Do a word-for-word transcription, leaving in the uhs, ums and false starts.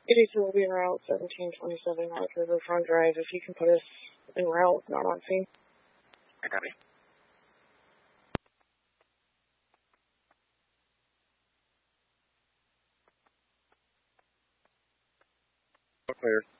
eighty-two will be en route, seventeen twenty-seven North Riverfront Drive. If you can put us en route, not on scene. I copy. Clear.